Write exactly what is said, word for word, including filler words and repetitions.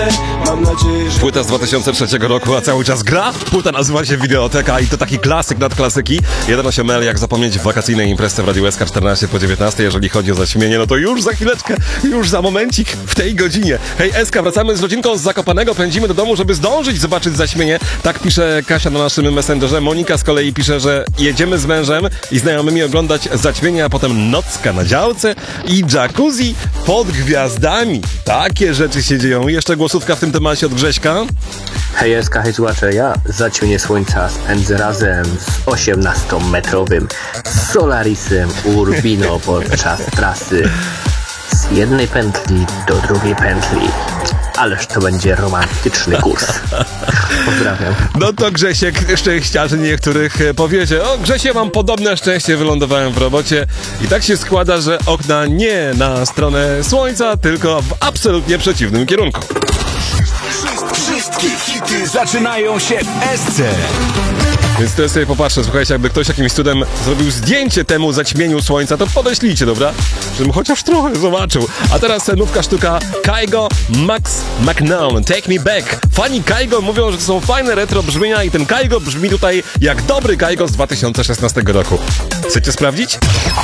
serce. Mam nadzieję, że... Płyta z dwa tysiące trzeciego roku, a cały czas gra. Płyta nazywa się Wideoteka i to taki klasyk nad klasyki. jeden osiem L, jak zapomnieć w wakacyjnej imprezie w Radiu S K czternaście po dziewiętnastej. Jeżeli chodzi o zaćmienie, no to już za chwileczkę, już za momencik w tej godzinie. Hej S K, wracamy z rodzinką z Zakopanego, pędzimy do domu, żeby zdążyć zobaczyć zaćmienie. Tak pisze Kasia na naszym Messengerze. Monika z kolei pisze, że jedziemy z mężem i znajomymi oglądać zaćmienie, a potem nocka na działce i jacuzzi pod gwiazdami. Takie rzeczy się dzieją. I jeszcze głosówka w tym temacie od Grześka. Hej S K, hej słuchacze, ja zaćmienie słońca spędzę razem z osiemnastometrowym Solarisem Urbino podczas trasy z jednej pętli do drugiej pętli. Ależ to będzie romantyczny kurs. Pozdrawiam. No to Grzesiek, szczęściarzy niektórych powiecie: o Grzesie, mam podobne szczęście, wylądowałem w robocie i tak się składa, że okna nie na stronę słońca, tylko w absolutnie przeciwnym kierunku. Wszystkie hity zaczynają się w S C. Więc teraz sobie popatrzę, słuchajcie, jakby ktoś jakimś cudem zrobił zdjęcie temu zaćmieniu słońca, to podeślijcie, dobra? Żebym chociaż trochę zobaczył. A teraz nówka sztuka Kygo, Max McNown, Take Me Back. Fani Kygo mówią, że to są fajne retro brzmienia i ten Kygo brzmi tutaj jak dobry Kygo z dwa tysiące szesnastego roku. Chcecie sprawdzić?